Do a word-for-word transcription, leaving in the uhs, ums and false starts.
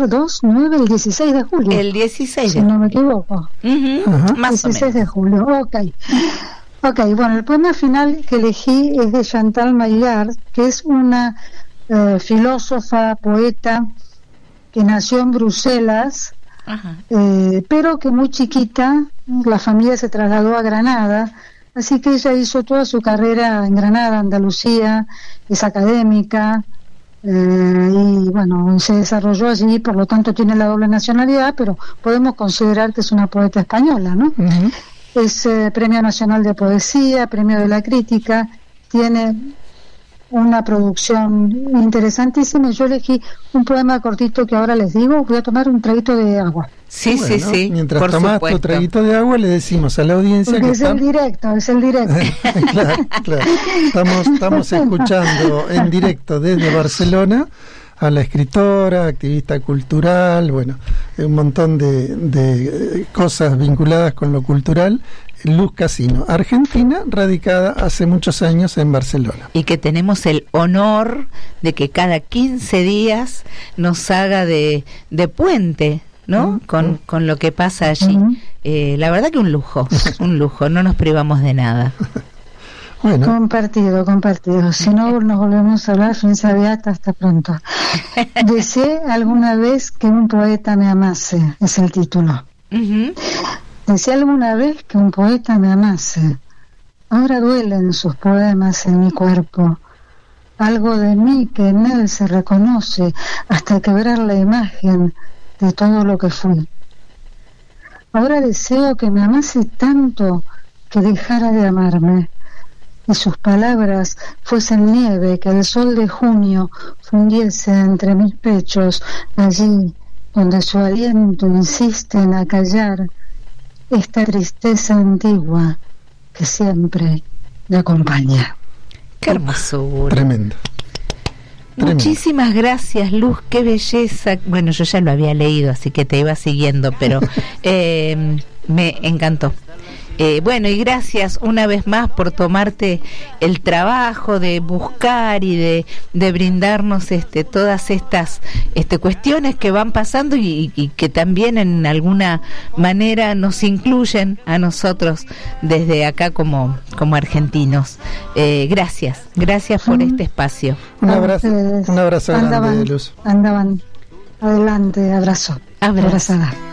ser dos, nueve, el dieciséis de julio. El dieciséis, si no me equivoco. Uh-huh. Uh-huh. Más dieciséis o menos. de julio, ok. Ok, bueno, el poema final que elegí es de Chantal Maillard, que es una eh, filósofa, poeta, que nació en Bruselas, eh, pero que muy chiquita la familia se trasladó a Granada, así que ella hizo toda su carrera en Granada, Andalucía, es académica, eh, y bueno, se desarrolló allí, por lo tanto tiene la doble nacionalidad, pero podemos considerar que es una poeta española, ¿no? Uh-huh. Es eh, Premio Nacional de Poesía, Premio de la Crítica, tiene una producción interesantísima. Yo elegí un poema cortito que ahora les digo. Voy a tomar un traguito de agua. Sí, bueno, sí, sí. Mientras por tomas supuesto. tu traguito de agua, le decimos a la audiencia Porque que es están... el directo, es el directo. claro, claro. Estamos, estamos escuchando en directo desde Barcelona a la escritora, activista cultural, bueno, un montón de, de cosas vinculadas con lo cultural, Luz Casino, argentina, radicada hace muchos años en Barcelona. Y que tenemos el honor de que cada quince días nos haga de, de puente, ¿no? Uh-huh. Con, con lo que pasa allí. Uh-huh. Eh, la verdad que un lujo, un lujo, no nos privamos de nada. Bueno. Compartido, compartido. Si no nos volvemos a hablar, fin beata, hasta pronto. Deseé alguna vez que un poeta me amase, es el título. Uh-huh. Deseé alguna vez que un poeta me amase. Ahora duelen sus poemas en mi cuerpo. Algo de mí que en él se reconoce hasta quebrar la imagen de todo lo que fui. Ahora deseo que me amase tanto que dejara de amarme. Y sus palabras fuesen nieve que el sol de junio fundiese entre mis pechos, allí donde su aliento insiste en acallar esta tristeza antigua que siempre me acompaña. ¡Qué hermosura! Tremendo. Muchísimas gracias, Luz, qué belleza. Bueno, yo ya lo había leído, así que te iba siguiendo, pero eh, me encantó. Eh, bueno, y gracias una vez más por tomarte el trabajo de buscar y de, de brindarnos este, todas estas este, cuestiones que van pasando y, y que también en alguna manera nos incluyen a nosotros desde acá como, como argentinos. Eh, gracias, gracias por mm. este espacio. Un abrazo, un abrazo andaban, grande, Luz. Andaban, adelante, abrazo. Abrazo. Abrazada.